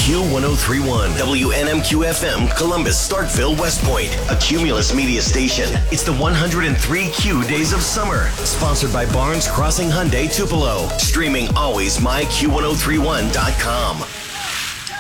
Q1031, WNMQ FM, Columbus, Starkville, West Point, a Cumulus media station. It's the 103 Q Days of Summer, sponsored by Barnes Crossing Hyundai Tupelo. Streaming always myQ1031.com.